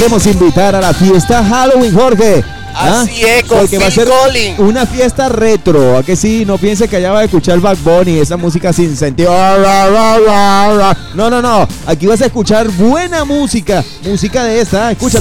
Queremos invitar a la fiesta Halloween, Jorge. Así es, con porque va a ser Collins. una fiesta retro. ¿A que sí? No piense que allá va a escuchar Bad Bunny, esa música sin sentido. No. Aquí vas a escuchar buena música. Música de esta, escúchala.